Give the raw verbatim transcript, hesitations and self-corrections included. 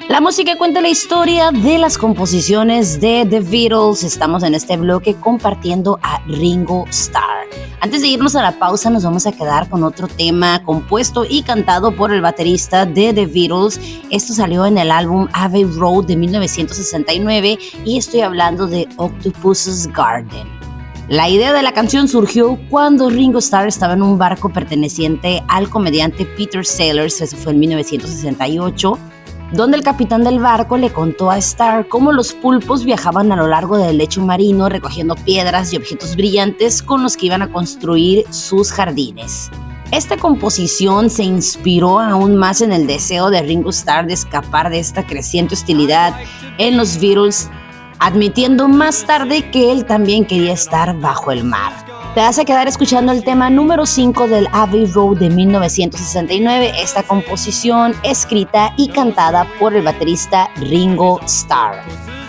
La música cuenta la historia de las composiciones de The Beatles. Estamos en este bloque compartiendo a Ringo Starr. Antes de irnos a la pausa, nos vamos a quedar con otro tema compuesto y cantado por el baterista de The Beatles. Esto salió en el álbum Abbey Road de mil novecientos sesenta y nueve y estoy hablando de Octopus's Garden. La idea de la canción surgió cuando Ringo Starr estaba en un barco perteneciente al comediante Peter Sellers, eso fue en mil novecientos sesenta y ocho, donde el capitán del barco le contó a Starr cómo los pulpos viajaban a lo largo del lecho marino recogiendo piedras y objetos brillantes con los que iban a construir sus jardines. Esta composición se inspiró aún más en el deseo de Ringo Starr de escapar de esta creciente hostilidad en los Beatles, admitiendo más tarde que él también quería estar bajo el mar. Te vas a quedar escuchando el tema número cinco del Abbey Road de mil novecientos sesenta y nueve, esta composición escrita y cantada por el baterista Ringo Starr.